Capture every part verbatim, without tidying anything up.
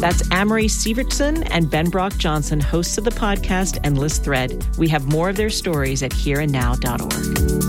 That's Amory Sievertson and Ben Brock Johnson, hosts of the podcast Endless Thread. We have more of their stories at here and now dot org.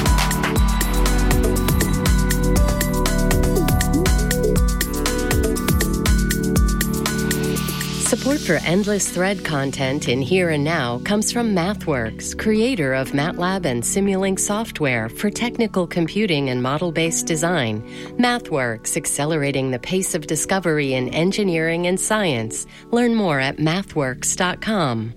Support for Endless Thread content in Here and Now comes from MathWorks, creator of MATLAB and Simulink software for technical computing and model-based design. MathWorks, accelerating the pace of discovery in engineering and science. Learn more at mathworks dot com.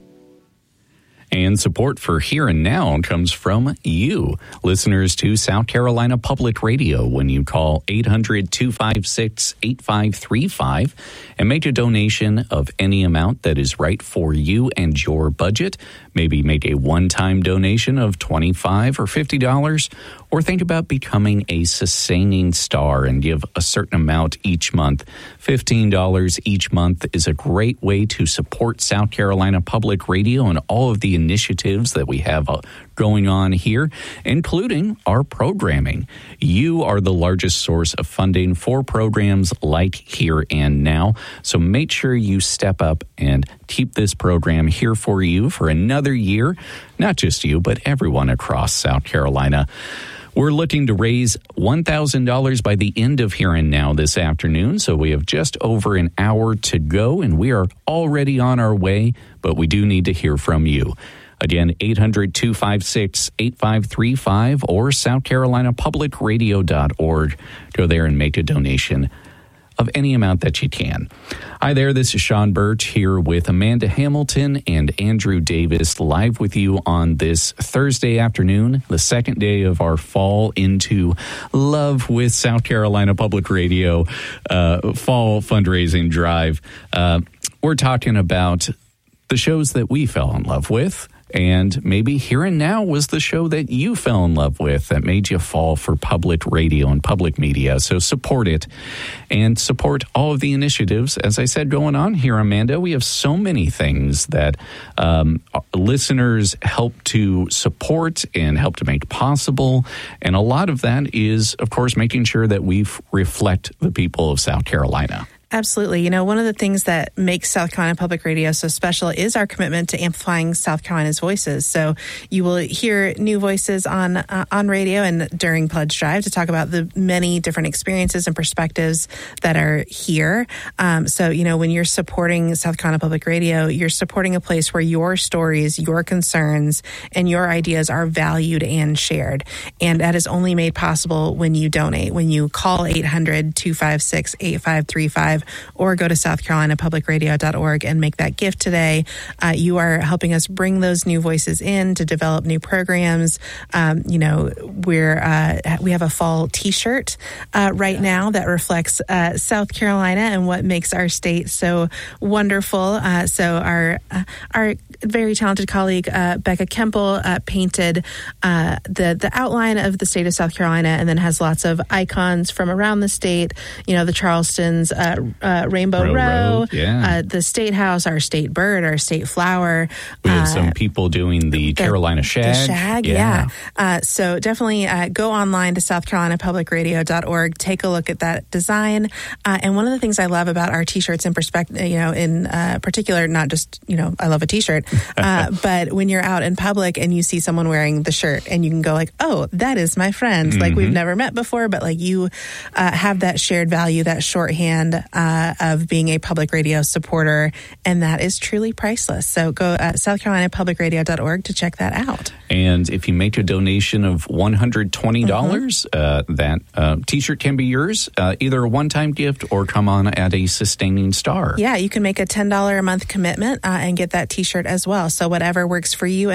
And support for Here and Now comes from you, listeners to South Carolina Public Radio, when you call eight hundred, two five six, eight five three five and make a donation of any amount that is right for you and your budget. Maybe make a one-time donation of twenty-five dollars or fifty dollars, or think about becoming a sustaining star and give a certain amount each month. fifteen dollars each month is a great way to support South Carolina Public Radio and all of the initiatives that we have going on here, including our programming. You are the largest source of funding for programs like Here and Now, so make sure you step up and keep this program here for you for another year. Not just you, but everyone across South Carolina. We're looking to raise one thousand dollars by the end of Here and Now this afternoon, so we have just over an hour to go, and we are already on our way, but we do need to hear from you. Again, eight hundred, two five six, eight five three five or south carolina public radio dot org. Go there and make a donation of any amount that you can. Hi there, this is Sean Birch here with Amanda Hamilton and Andrew Davis, live with you on this Thursday afternoon, the second day of our fall into Love with South Carolina Public Radio uh, fall fundraising drive. Uh, we're talking about the shows that we fell in love with. And maybe Here and Now was the show that you fell in love with that made you fall for public radio and public media. So support it and support all of the initiatives. As I said, going on here, Amanda, we have so many things that um, listeners help to support and help to make possible. And a lot of that is, of course, making sure that we reflect the people of South Carolina. Absolutely. You know, one of the things that makes South Carolina Public Radio so special is our commitment to amplifying South Carolina's voices. So you will hear new voices on uh, on radio and during Pledge Drive to talk about the many different experiences and perspectives that are here. Um, so, you know, when you're supporting South Carolina Public Radio, you're supporting a place where your stories, your concerns, and your ideas are valued and shared. And that is only made possible when you donate, when you call eight hundred, two five six, eight five three five or go to south carolina public radio dot org and make that gift today. Uh, you are helping us bring those new voices in to develop new programs. Um, you know, we're uh, we have a fall T-shirt uh, right now that reflects uh, South Carolina and what makes our state so wonderful. Uh, so our uh, our very talented colleague uh, Becca Kemple uh, painted uh, the the outline of the state of South Carolina, and then has lots of icons from around the state. You know, the Charleston's uh, uh, Rainbow Row, Row yeah. uh, the State House, our state bird, our state flower. We have uh, some people doing the, the Carolina Shag. The shag, yeah. yeah. Uh, so definitely uh, go online to south carolina public radio dot org. Take a look at that design. Uh, and one of the things I love about our T-shirts in perspective, you know, in uh, particular, not just, you know, I love a T-shirt, uh, but when you're out in public and you see someone wearing the shirt and you can go like, oh, that is my friend. Mm-hmm. Like we've never met before, but like you uh, have that shared value, that shorthand uh, of being a public radio supporter. And that is truly priceless. So go uh, south carolina public radio dot org to check that out. And if you make a donation of one hundred twenty dollars, mm-hmm. uh, that uh, T-shirt can be yours, uh, either a one-time gift or come on at a sustaining star. Yeah, you can make a ten dollars a month commitment uh, and get that T-shirt as well. So whatever works for you.